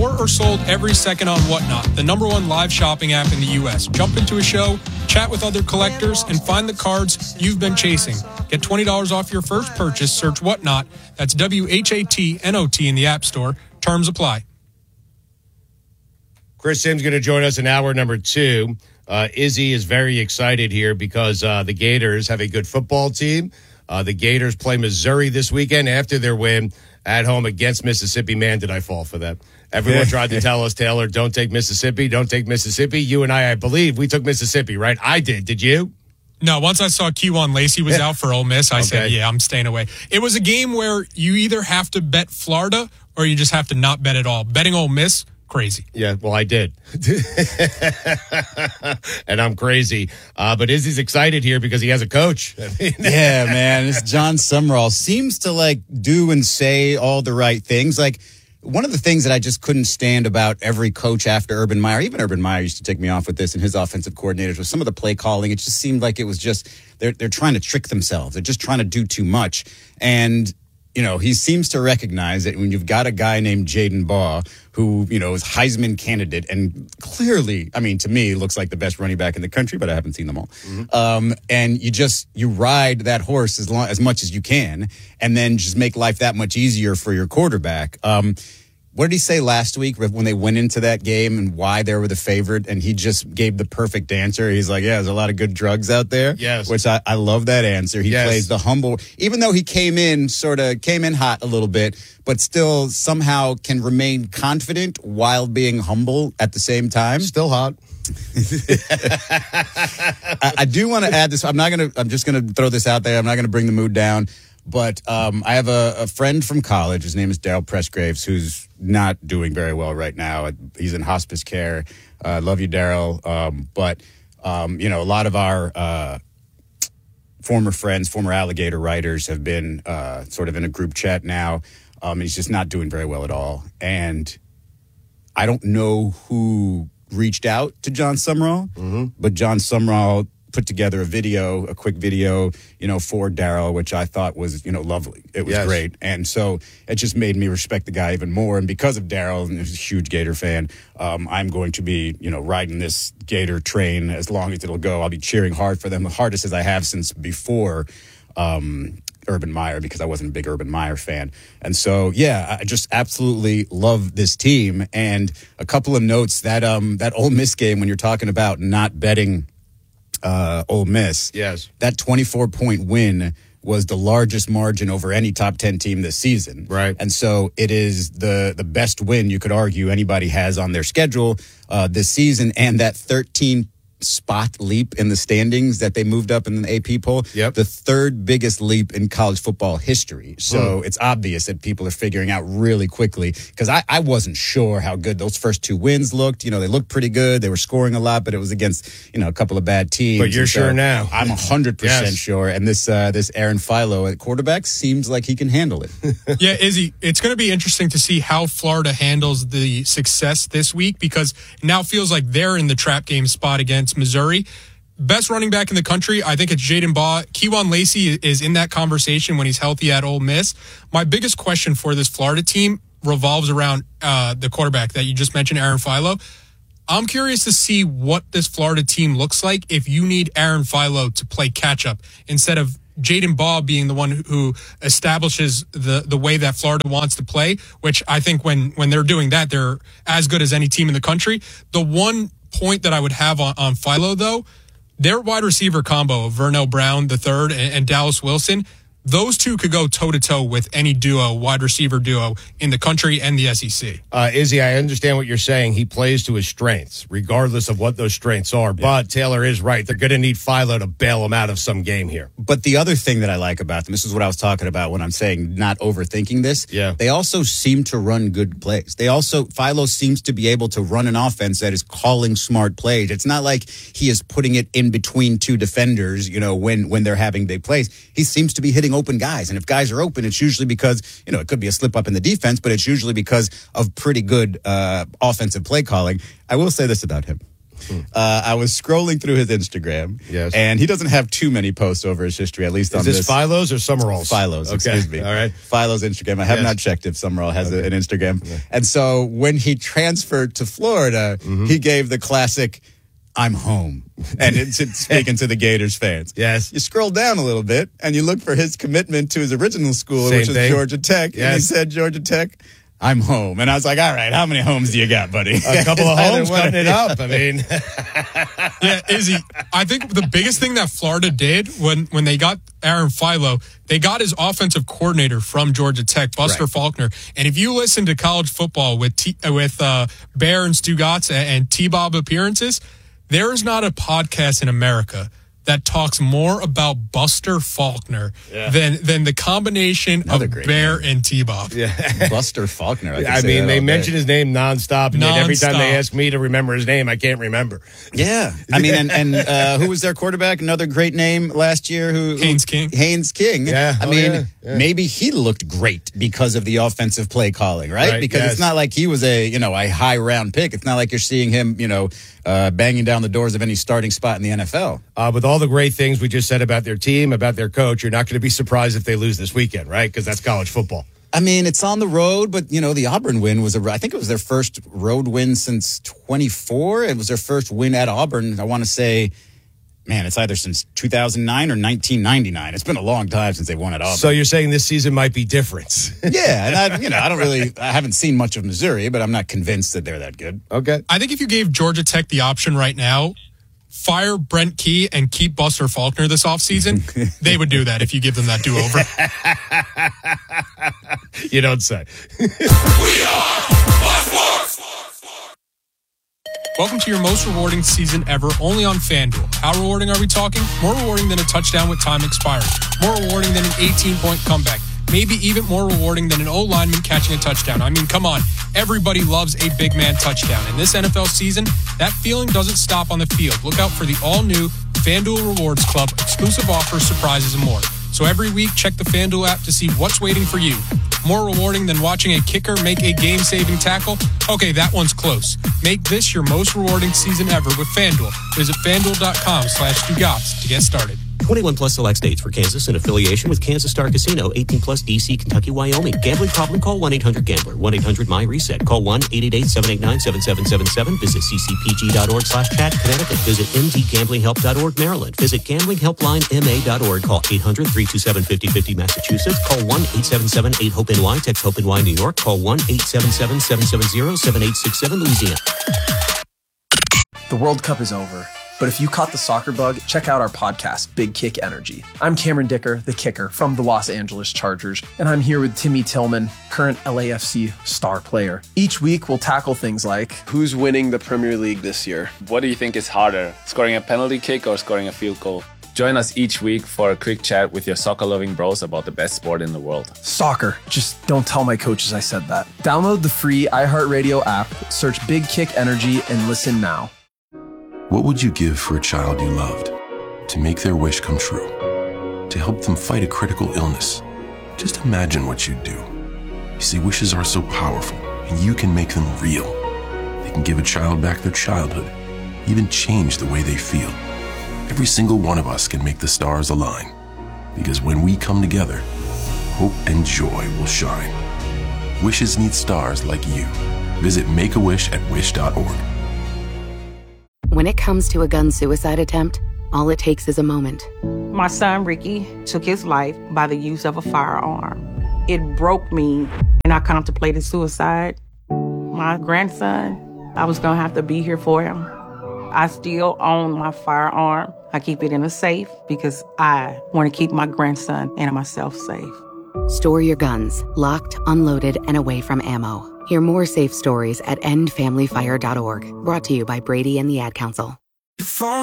Bought or sold every second on Whatnot, the #1 live shopping app in the U.S. Jump into a show, chat with other collectors, and find the cards you've been chasing. Get $20 off your first purchase. Search Whatnot. That's WHATNOT in the App Store. Terms apply. Chris Sims going to join us in hour number 2. Izzy is very excited here because the Gators have a good football team. The Gators play Missouri this weekend after their win at home against Mississippi. Man, did I fall for that. Everyone tried to tell us, Taylor, don't take Mississippi, don't take Mississippi. You and I believe, we took Mississippi, right? I did. Did you? No, once I saw Kewan Lacey was out for Ole Miss, I said, yeah, I'm staying away. It was a game where you either have to bet Florida or you just have to not bet at all. Betting Ole Miss, crazy. Yeah, well, I did. And I'm crazy. But Izzy's excited here because he has a coach. Yeah, man. This John Sumrall seems to, do and say all the right things. One of the things that I just couldn't stand about every coach after Urban Meyer, even Urban Meyer used to take me off with this and his offensive coordinators, was some of the play calling. It just seemed like it was just, they're trying to trick themselves. They're just trying to do too much. And, he seems to recognize that when you've got a guy named Jaden Baugh, who, is Heisman candidate and clearly, to me, looks like the best running back in the country, but I haven't seen them all. Mm-hmm. And you ride that horse as much as you can and then just make life that much easier for your quarterback. What did he say last week when they went into that game and why they were the favorite? And he just gave the perfect answer. He's like, yeah, there's a lot of good drugs out there. Yes. Which I love that answer. He plays the humble, even though he came in hot a little bit, but still somehow can remain confident while being humble at the same time. Still hot. I do want to add this. I'm just going to throw this out there. I'm not going to bring the mood down. But I have a friend from college. His name is Daryl Pressgraves, who's not doing very well right now. He's in hospice care. Love you, Daryl. But a lot of our former friends, former Alligator writers have been sort of in a group chat now. He's just not doing very well at all. And I don't know who reached out to John Sumrall, but John Sumrall put together a quick video, for Daryl, which I thought was, lovely. It was great. And so it just made me respect the guy even more. And because of Daryl, and he's a huge Gator fan, I'm going to be, riding this Gator train as long as it'll go. I'll be cheering hard for them, the hardest as I have since before Urban Meyer, because I wasn't a big Urban Meyer fan. And so, I just absolutely love this team. And a couple of notes, that Ole Miss game, when you're talking about not betting Ole Miss. Yes. That 24-point win was the largest margin over any top 10 team this season. Right. And so it is the best win you could argue anybody has on their schedule this season. And that 13 spot leap in the standings that they moved up in the AP poll, the third biggest leap in college football history. So it's obvious that people are figuring out really quickly, because I wasn't sure how good those first 2 wins looked. They looked pretty good. They were scoring a lot, but it was against, a couple of bad teams. But you're sure now. I'm 100% sure. And this Aaron Philo at quarterback seems like he can handle it. Yeah, Izzy, it's going to be interesting to see how Florida handles the success this week, because it now feels like they're in the trap game spot against Missouri. Best running back in the country, I think it's Jaden Baugh. Kewan Lacey is in that conversation when he's healthy at Ole Miss. My biggest question for this Florida team revolves around the quarterback that you just mentioned, Aaron Philo. I'm curious to see what this Florida team looks like if you need Aaron Philo to play catch-up instead of Jaden Baugh being the one who establishes the way that Florida wants to play, which I think when they're doing that, they're as good as any team in the country. The one point that I would have on Philo, though, their wide receiver combo of Vernell Brown III and Dallas Wilson, those two could go toe-to-toe with any wide receiver duo in the country and the SEC. Izzy, I understand what you're saying. He plays to his strengths, regardless of what those strengths are. Yeah. But Taylor is right. They're going to need Philo to bail him out of some game here. But the other thing that I like about them, this is what I was talking about when I'm saying not overthinking this. Yeah. They also seem to run good plays. Philo seems to be able to run an offense that is calling smart plays. It's not like he is putting it in between 2 defenders, when they're having big plays. He seems to be hitting open guys. And if guys are open, it's usually because, it could be a slip up in the defense, but it's usually because of pretty good offensive play calling. I will say this about him. I was scrolling through his Instagram. Yes. And he doesn't have too many posts over his history, at least on Is this Philo's or Summerall's? Philo's, excuse me. All right. Philo's Instagram. I have not checked if Summerall has an Instagram. Okay. And so when he transferred to Florida, he gave the classic, I'm home. And it's speaking to the Gators fans. Yes. You scroll down a little bit and you look for his commitment to his original school, which is Georgia Tech. Yes. And he said, Georgia Tech, I'm home. And I was like, all right, how many homes do you got, buddy? A couple of homes cutting it up. I mean. Yeah, Izzy, I think the biggest thing that Florida did when they got Aaron Philo, they got his offensive coordinator from Georgia Tech, Buster Faulkner. And if you listen to college football with Bear and Stugotz and T-Bob appearances, there is not a podcast in America that talks more about Buster Faulkner than the combination of Bear and T-Bob. Yeah. Buster Faulkner. I mean, they mention his name nonstop, and yet every time they ask me to remember his name, I can't remember. Yeah. I mean, and who was their quarterback? Another great name last year. Haynes King. Haynes King. Yeah. I mean, maybe he looked great because of the offensive play calling, right? Because it's not like he was a high round pick. It's not like you're seeing him, banging down the doors of any starting spot in the NFL. With all the great things we just said about their team, about their coach, you're not going to be surprised if they lose this weekend, right? Because that's college football. I mean, it's on the road, but, the Auburn win was I think it was their first road win since 24. It was their first win at Auburn. I want to say, man, it's either since 2009 or 1999. It's been a long time since they won at Auburn. So you're saying this season might be different? Yeah, and I haven't seen much of Missouri, but I'm not convinced that they're that good. Okay. I think if you gave Georgia Tech the option right now, fire Brent Key and keep Buster Faulkner this offseason, they would do that if you give them that do-over. You don't say. We are Welcome to your most rewarding season ever, only on FanDuel. How rewarding are we talking? More rewarding than a touchdown with time expiring. More rewarding than an 18-point comeback. Maybe even more rewarding than an O-lineman catching a touchdown. I mean, come on. Everybody loves a big man touchdown. In this NFL season, that feeling doesn't stop on the field. Look out for the all-new FanDuel Rewards Club, exclusive offers, surprises, and more. So every week, check the FanDuel app to see what's waiting for you. More rewarding than watching a kicker make a game-saving tackle? Okay, that one's close. Make this your most rewarding season ever with FanDuel. Visit FanDuel.com/Stugotz to get started. 21 plus select states for Kansas in affiliation with Kansas Star Casino. 18 plus DC, Kentucky, Wyoming. Gambling problem? Call 1-800-GAMBLER. 1-800-MY-RESET. Call 1-888-789-7777. Visit ccpg.org/chat. Connecticut. Visit mdgamblinghelp.org. Maryland. Visit gamblinghelplinema.org. Call 800-327-5050. Massachusetts. Call 1-877-8-HOPE-NY. Text HOPE-NY New York. Call 1-877-770-7867 Louisiana. The World Cup is over. But if you caught the soccer bug, check out our podcast, Big Kick Energy. I'm Cameron Dicker, the kicker from the Los Angeles Chargers, and I'm here with Timmy Tillman, current LAFC star player. Each week, we'll tackle things like, who's winning the Premier League this year? What do you think is harder, scoring a penalty kick or scoring a field goal? Join us each week for a quick chat with your soccer-loving bros about the best sport in the world. Soccer. Just don't tell my coaches I said that. Download the free iHeartRadio app, search Big Kick Energy, and listen now. What would you give for a child you loved? To make their wish come true? To help them fight a critical illness? Just imagine what you'd do. You see, wishes are so powerful, and you can make them real. They can give a child back their childhood, even change the way they feel. Every single one of us can make the stars align. Because when we come together, hope and joy will shine. Wishes need stars like you. Visit Make-A-Wish@wish.org. When it comes to a gun suicide attempt, all it takes is a moment. My son, Ricky, took his life by the use of a firearm. It broke me, and I contemplated suicide. My grandson, I was going to have to be here for him. I still own my firearm. I keep it in a safe because I want to keep my grandson and myself safe. Store your guns, locked, unloaded, and away from ammo. Hear more safe stories at endfamilyfire.org. Brought to you by Brady and the Ad Council.